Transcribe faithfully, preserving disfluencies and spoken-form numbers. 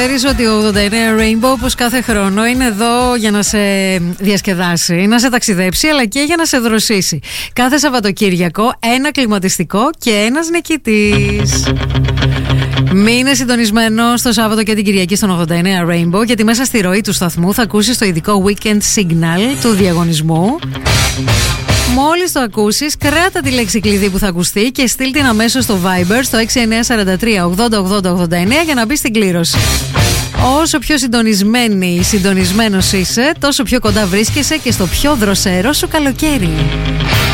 Ξέρεις ότι ο ογδόντα εννέα Rainbow, όπως κάθε χρόνο, είναι εδώ για να σε διασκεδάσει, να σε ταξιδέψει, αλλά και για να σε δροσίσει. Κάθε Σαββατοκύριακο ένα κλιματιστικό και ένας νικητής. Μείνε συντονισμένο στο Σάββατο και την Κυριακή στον ογδόντα εννέα Rainbow, γιατί μέσα στη ροή του σταθμού θα ακούσεις το ειδικό Weekend Signal του διαγωνισμού. Μόλις το ακούσεις, κράτα τη λέξη κλειδί που θα ακουστεί και στείλ την αμέσως στο Viber στο έξι εννιά τέσσερα τρία ογδόντα ογδόντα ογδόντα εννέα για να μπει στην κλήρωση. Όσο πιο συντονισμένη ή συντονισμένος είσαι, τόσο πιο κοντά βρίσκεσαι και στο πιο δροσερό σου καλοκαίρι.